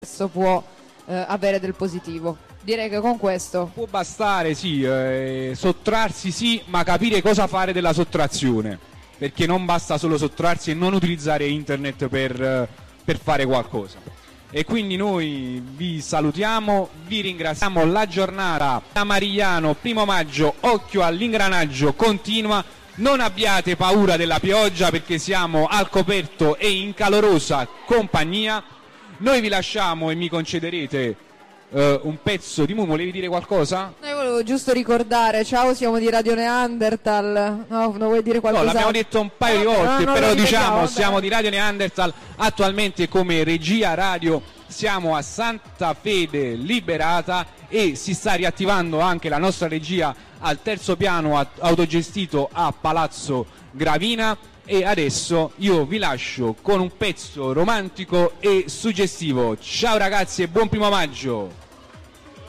questo può avere del positivo. Direi che con questo può bastare, sì, sottrarsi sì, ma capire cosa fare della sottrazione, perché non basta solo sottrarsi e non utilizzare internet per fare qualcosa. E quindi noi vi salutiamo, vi ringraziamo. La giornata da Marigliano, 1° maggio, occhio all'ingranaggio, continua. Non abbiate paura della pioggia perché siamo al coperto e in calorosa compagnia. Noi vi lasciamo e mi concederete un pezzo di volevi dire qualcosa? Io volevo giusto ricordare, ciao, siamo di Radio Neanderthal. No, non vuoi dire qualcosa? No, l'abbiamo detto un paio di volte, però diciamo, siamo di Radio Neanderthal, attualmente come regia radio siamo a Santa Fede Liberata e si sta riattivando anche la nostra regia al 3° piano autogestito a Palazzo Gravina. E adesso io vi lascio con un pezzo romantico e suggestivo. Ciao ragazzi e buon 1° maggio!